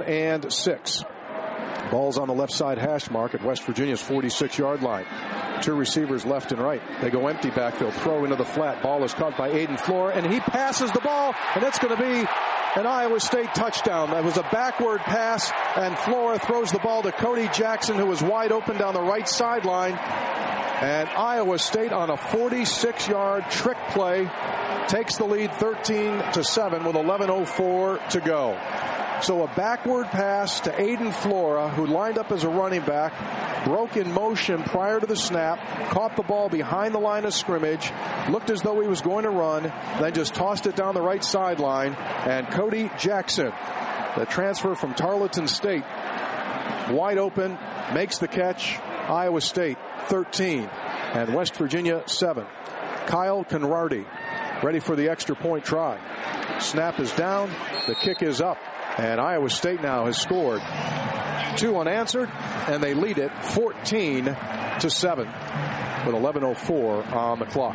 and 6. Ball's on the left side hash mark at West Virginia's 46-yard line. 2 receivers left and right. They go empty backfield, throw into the flat. Ball is caught by Aiden Flora, and he passes the ball, and it's going to be an Iowa State touchdown. That was a backward pass, and Flora throws the ball to Cody Jackson, who was wide open down the right sideline. And Iowa State on a 46-yard trick play takes the lead 13-7 with 11:04 to go. So a backward pass to Aiden Flora, who lined up as a running back, broke in motion prior to the snap, caught the ball behind the line of scrimmage, looked as though he was going to run, then just tossed it down the right sideline. And Cody Jackson, the transfer from Tarleton State, wide open, makes the catch. Iowa State 13 and West Virginia 7. Kyle Conradi ready for the extra point try. Snap is down, the kick is up, and Iowa State now has scored 2 unanswered, and they lead it 14-7 with 11:04 on the clock.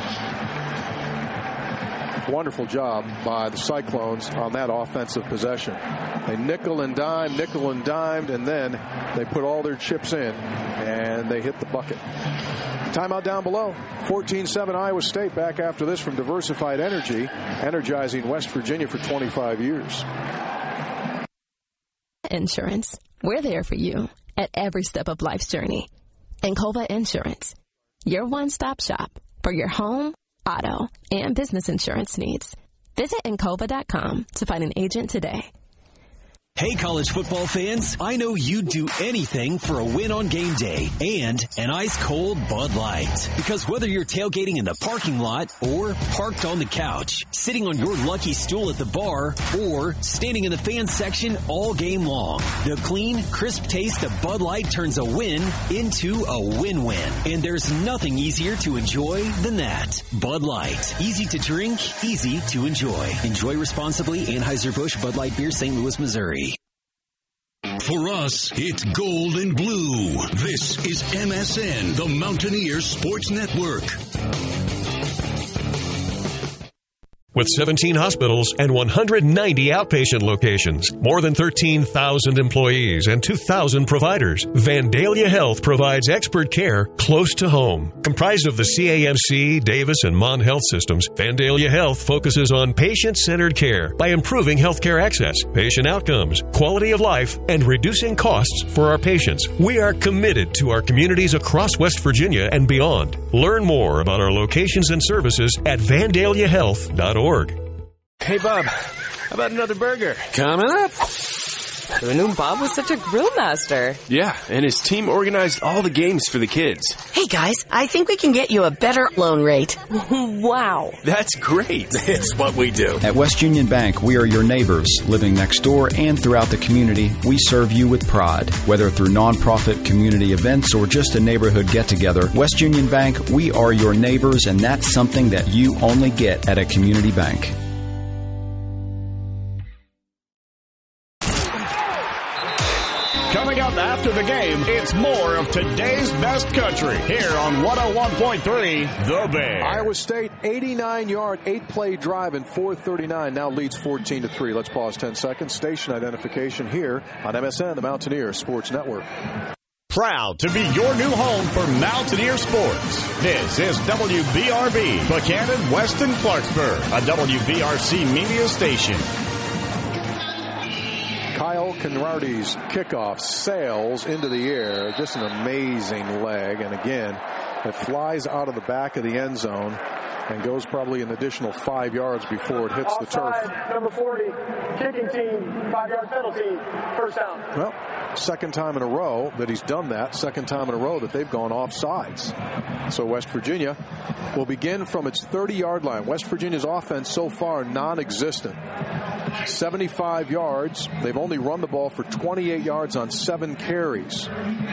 Wonderful job by the Cyclones on that offensive possession. They nickel and dimed, and then they put all their chips in, and they hit the bucket. Timeout down below. 14-7 Iowa State. Back after this from Diversified Energy, energizing West Virginia for 25 years. Insurance. We're there for you at every step of life's journey. Encova Insurance, your one-stop shop for your home, auto, and business insurance needs. Visit Encova.com to find an agent today. Hey, college football fans, I know you'd do anything for a win on game day and an ice-cold Bud Light. Because whether you're tailgating in the parking lot or parked on the couch, sitting on your lucky stool at the bar, or standing in the fan section all game long, the clean, crisp taste of Bud Light turns a win into a win-win. And there's nothing easier to enjoy than that. Bud Light. Easy to drink, easy to enjoy. Enjoy responsibly. Anheuser-Busch Bud Light Beer, St. Louis, Missouri. For us, it's gold and blue. This is MSN, the Mountaineer Sports Network. With 17 hospitals and 190 outpatient locations, more than 13,000 employees and 2,000 providers, Vandalia Health provides expert care close to home. Comprised of the CAMC, Davis, and Mon Health systems, Vandalia Health focuses on patient-centered care by improving healthcare access, patient outcomes, quality of life, and reducing costs for our patients. We are committed to our communities across West Virginia and beyond. Learn more about our locations and services at vandaliahealth.org. Hey, Bob, how about another burger? Coming up. Who knew Bob was such a grill master? Yeah, and his team organized all the games for the kids. Hey, guys, I think we can get you a better loan rate. Wow. That's great. It's what we do. At West Union Bank, we are your neighbors. Living next door and throughout the community, we serve you with pride. Whether through nonprofit community events or just a neighborhood get-together, West Union Bank, we are your neighbors, and that's something that you only get at a community bank. Coming up after the game, it's more of today's best country here on 101.3 The Big. Iowa State, 89-yard, 8-play drive in 4:39. Now leads 14-3. Let's pause 10 seconds. Station identification here on MSN, the Mountaineer Sports Network. Proud to be your new home for Mountaineer sports. This is WVRB, Buchanan, Weston, Clarksburg, a WVRC media station. Kyle Conradi's kickoff sails into the air. Just an amazing leg. And again, it flies out of the back of the end zone and goes probably an additional 5 yards before it hits the turf. Number 40, kicking team, 5-yard penalty, first down. Well, second time in a row that he's done that. Second time in a row that they've gone off sides. So West Virginia will begin from its 30-yard line. West Virginia's offense so far non-existent. 75 yards. They've only run the ball for 28 yards on 7 carries.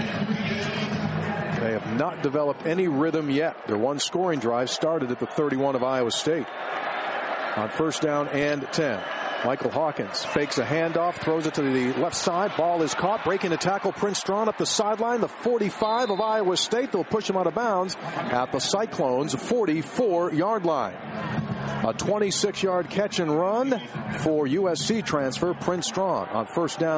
They have not developed any rhythm yet. Their one scoring drive started at the 31 of Iowa State. On first down and 10. Michael Hawkins fakes a handoff, throws it to the left side. Ball is caught, breaking a tackle. Prince Strachan up the sideline. The 45 of Iowa State. They'll push him out of bounds at the Cyclones' 44-yard line. A 26-yard catch and run for USC transfer Prince Strachan on first down.